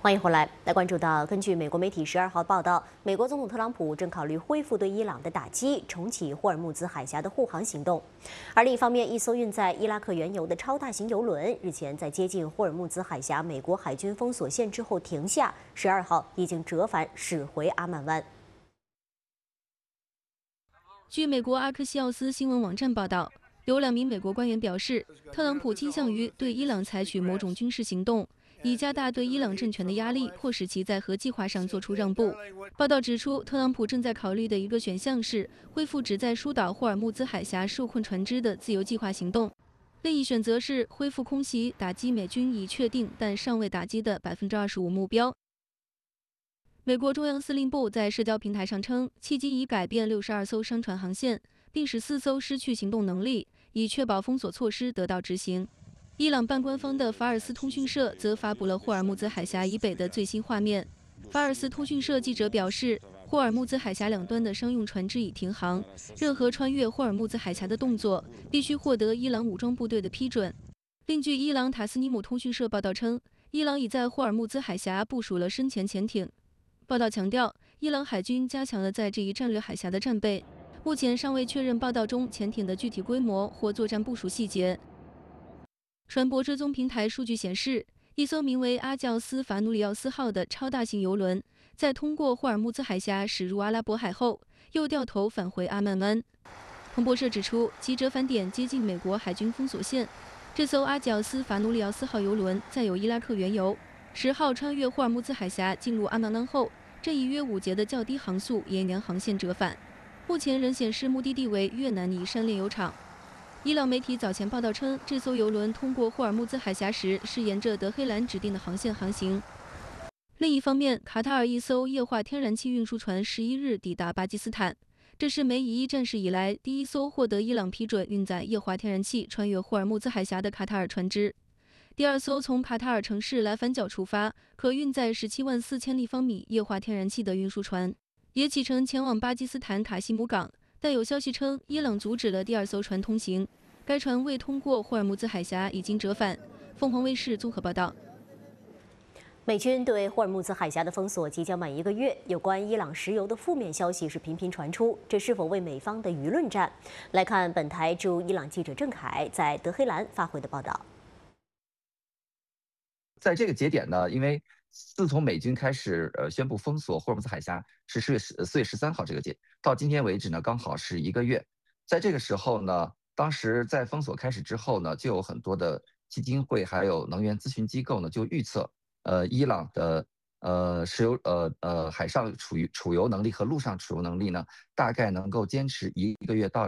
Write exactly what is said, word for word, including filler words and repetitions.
欢迎回来。来关注到，根据美国媒体十二号报道，美国总统特朗普正考虑恢复对伊朗的打击，重启霍尔木兹海峡的护航行动。而另一方面，一艘运载伊拉克原油的超大型油轮日前在接近霍尔木兹海峡美国海军封锁线之后停下，十二号已经折返驶回阿曼湾。 据美国阿克西奥斯新闻网站报道，有两名美国官员表示，特朗普倾向于对伊朗采取某种军事行动，以加大对伊朗政权的压力，迫使其在核计划上做出让步。报道指出，特朗普正在考虑的一个选项是恢复旨在疏导霍尔木兹海峡受困船只的自由计划行动，另一选择是恢复空袭，打击美军已确定但尚未打击的百分之二十五目标。美国中央司令部在社交平台上称，迄今已改变六十二艘商船航线，并使四艘失去行动能力，以确保封锁措施得到执行。伊朗半官方的法尔斯通讯社则发布了霍尔木兹海峡以北的最新画面。法尔斯通讯社记者表示，霍尔木兹海峡两端的商用船只已停航，任何穿越霍尔木兹海峡的动作必须获得伊朗武装部队的批准。另据伊朗塔斯尼姆通讯社报道称，伊朗已在霍尔木兹海峡部署了深潜潜艇。报道强调，伊朗海军加强了在这一战略海峡的战备，目前尚未确认报道中潜艇的具体规模或作战部署细节。船舶追踪平台数据显示，一艘名为阿教斯法努里奥斯号的超大型油轮，在通过霍尔木兹海峡驶入阿拉伯海后，又掉头返回阿曼湾。彭博社指出，其折返点接近美国海军封锁线。这艘阿绞斯法努里奥斯号油轮载有伊拉克原油。十号穿越霍尔木兹海峡进入阿曼湾后，正以约五节的较低航速沿原航线折返，目前仍显示目的地为越南尼山炼油厂。伊朗媒体早前报道称，这艘油轮通过霍尔木兹海峡时是沿着德黑兰指定的航线航行。另一方面，卡塔尔一艘液化天然气运输船十一日抵达巴基斯坦，这是美以一战事以来第一艘获得伊朗批准运载液化天然气穿越霍尔木兹海峡的卡塔尔船只。第二艘从卡塔尔城市莱凡角出发，可运载十七万四千立方米液化天然气的运输船，也启程前往巴基斯坦卡西姆港。但有消息称，伊朗阻止了第二艘船通行，该船未通过霍尔木兹海峡，已经折返。凤凰卫视综合报道。 美军对霍尔木兹海峡的封锁即将满一个月，有关伊朗石油的负面消息是频频传出，这是否为美方的舆论战？来看本台驻伊朗记者郑凯在德黑兰发回的报道。 在这个节点呢，因为自从美军开始呃宣布封锁霍尔木兹海峡是四月十四月十三号这个节，到今天为止呢，刚好是一个月。在这个时候呢，当时在封锁开始之后呢，就有很多的基金会还有能源咨询机构呢，就预测，呃，伊朗的呃石油呃呃海上储油储油能力和陆上储油能力呢，大概能够坚持一个月到